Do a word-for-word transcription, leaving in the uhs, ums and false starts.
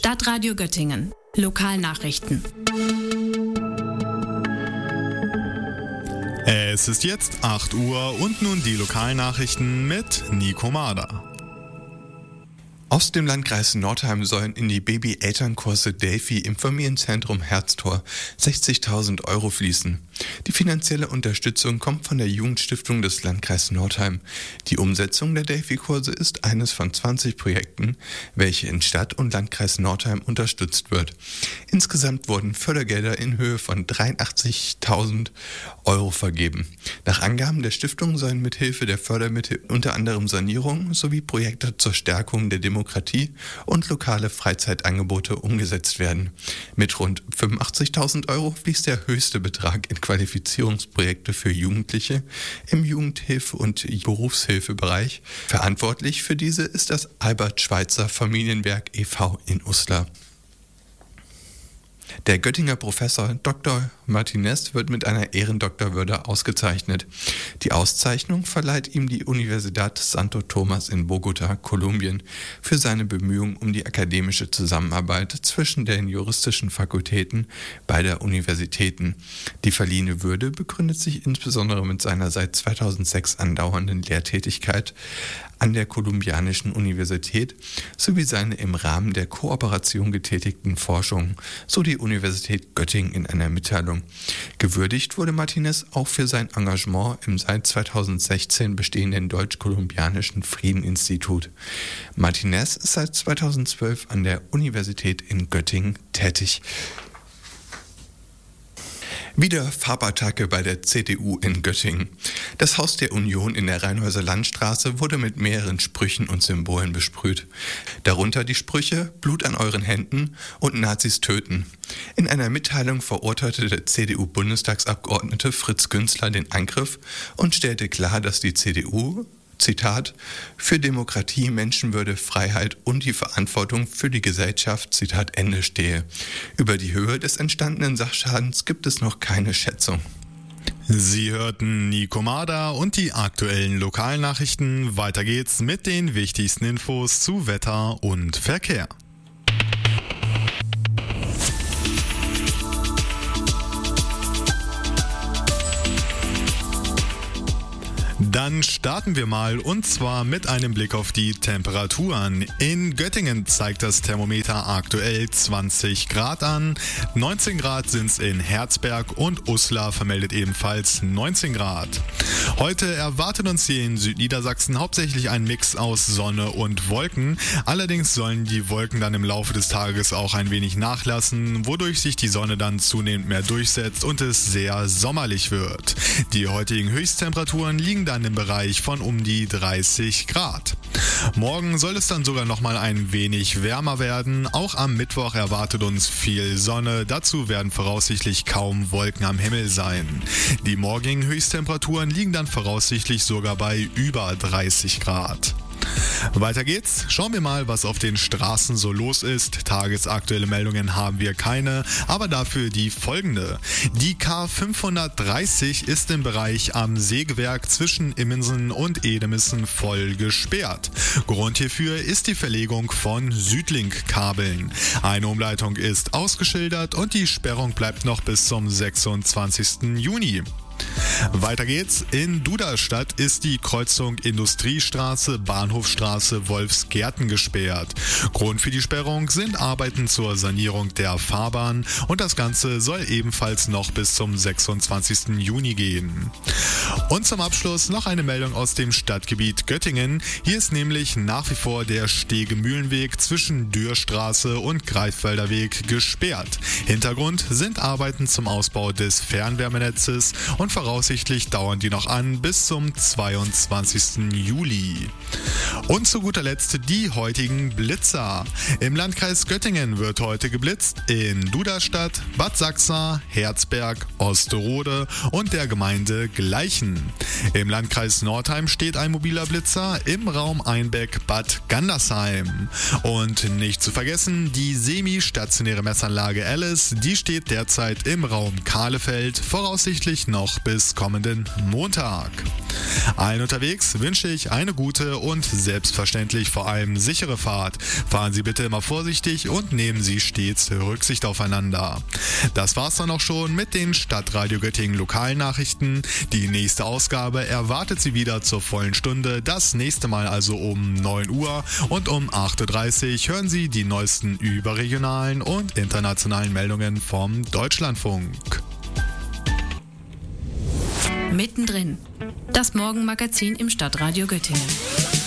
Stadtradio Göttingen. Lokalnachrichten. Es ist jetzt acht Uhr und nun die Lokalnachrichten mit Nico Mader. Aus dem Landkreis Nordheim sollen in die Baby-Elternkurse Delphi im Familienzentrum Herztor sechzigtausend Euro fließen. Die finanzielle Unterstützung kommt von der Jugendstiftung des Landkreises Nordheim. Die Umsetzung der Delphi-Kurse ist eines von zwanzig Projekten, welche in Stadt und Landkreis Nordheim unterstützt wird. Insgesamt wurden Fördergelder in Höhe von dreiundachtzigtausend Euro vergeben. Nach Angaben der Stiftung sollen mithilfe der Fördermittel unter anderem Sanierung sowie Projekte zur Stärkung der Demokratie Demokratie und lokale Freizeitangebote umgesetzt werden. Mit rund fünfundachtzigtausend Euro fließt der höchste Betrag in Qualifizierungsprojekte für Jugendliche im Jugendhilfe- und Berufshilfebereich. Verantwortlich für diese ist das Albert-Schweitzer Familienwerk e V in Uslar. Der Göttinger Professor Doktor Martinez wird mit einer Ehrendoktorwürde ausgezeichnet. Die Auszeichnung verleiht ihm die Universidad Santo Tomás in Bogotá, Kolumbien, für seine Bemühungen um die akademische Zusammenarbeit zwischen den juristischen Fakultäten beider Universitäten. Die verliehene Würde begründet sich insbesondere mit seiner seit zweitausendsechs andauernden Lehrtätigkeit an der Kolumbianischen Universität sowie seine im Rahmen der Kooperation getätigten Forschungen, so die Universität Göttingen in einer Mitteilung. Gewürdigt wurde Martinez auch für sein Engagement im seit zweitausendsechzehn bestehenden Deutsch-Kolumbianischen Friedeninstitut. Martinez ist seit zweitausendzwölf an der Universität in Göttingen tätig. Wieder Farbattacke bei der C D U in Göttingen. Das Haus der Union in der Rheinhäuser Landstraße wurde mit mehreren Sprüchen und Symbolen besprüht. Darunter die Sprüche „Blut an euren Händen“ und „Nazis töten“. In einer Mitteilung verurteilte der C D U-Bundestagsabgeordnete Fritz Günzler den Angriff und stellte klar, dass die C D U, Zitat, für Demokratie, Menschenwürde, Freiheit und die Verantwortung für die Gesellschaft, Zitat Ende, stehe. Über die Höhe des entstandenen Sachschadens gibt es noch keine Schätzung. Sie hörten Nico Mader und die aktuellen Lokalnachrichten. Weiter geht's mit den wichtigsten Infos zu Wetter und Verkehr. Dann starten wir mal und zwar mit einem Blick auf die Temperaturen. In Göttingen zeigt das Thermometer aktuell zwanzig Grad an, neunzehn Grad sind es in Herzberg und Uslar vermeldet ebenfalls neunzehn Grad. Heute erwartet uns hier in Südniedersachsen hauptsächlich ein Mix aus Sonne und Wolken. Allerdings sollen die Wolken dann im Laufe des Tages auch ein wenig nachlassen, wodurch sich die Sonne dann zunehmend mehr durchsetzt und es sehr sommerlich wird. Die heutigen Höchsttemperaturen liegen dann im Bereich von um die dreißig Grad. Morgen soll es dann sogar nochmal ein wenig wärmer werden. Auch am Mittwoch erwartet uns viel Sonne. Dazu werden voraussichtlich kaum Wolken am Himmel sein. Die morgigen Höchsttemperaturen liegen dann voraussichtlich sogar bei über dreißig Grad. Weiter geht's. Schauen wir mal, was auf den Straßen so los ist. Tagesaktuelle Meldungen haben wir keine, aber dafür die folgende. Die K fünfhundertdreißig ist im Bereich am Sägewerk zwischen Immensen und Edemissen voll gesperrt. Grund hierfür ist die Verlegung von Südlink-Kabeln. Eine Umleitung ist ausgeschildert und die Sperrung bleibt noch bis zum sechsundzwanzigsten Juni. Weiter geht's. In Duderstadt ist die Kreuzung Industriestraße, Bahnhofstraße, Wolfsgärten gesperrt. Grund für die Sperrung sind Arbeiten zur Sanierung der Fahrbahn und das Ganze soll ebenfalls noch bis zum sechsundzwanzigsten Juni gehen. Und zum Abschluss noch eine Meldung aus dem Stadtgebiet Göttingen. Hier ist nämlich nach wie vor der Stege-Mühlenweg zwischen Dürrstraße und Greifswalder Weg gesperrt. Hintergrund sind Arbeiten zum Ausbau des Fernwärmenetzes und voraussichtlich dauern die noch an bis zum zweiundzwanzigsten Juli. Und zu guter Letzt die heutigen Blitzer. Im Landkreis Göttingen wird heute geblitzt in Duderstadt, Bad Sachsa, Herzberg, Osterode und der Gemeinde Gleichen. Im Landkreis Nordheim steht ein mobiler Blitzer im Raum Einbeck, Bad Gandersheim. Und nicht zu vergessen, die semi-stationäre Messanlage Alice, die steht derzeit im Raum Kahlefeld, voraussichtlich noch bis kommenden Montag. Allen unterwegs wünsche ich eine gute und selbstverständlich vor allem sichere Fahrt. Fahren Sie bitte immer vorsichtig und nehmen Sie stets Rücksicht aufeinander. Das war's dann auch schon mit den Stadtradio Göttingen Lokalnachrichten. Die nächste Ausgabe erwartet Sie wieder zur vollen Stunde. Das nächste Mal also um neun Uhr und um acht Uhr dreißig hören Sie die neuesten überregionalen und internationalen Meldungen vom Deutschlandfunk. Mittendrin. Das Morgenmagazin im Stadtradio Göttingen.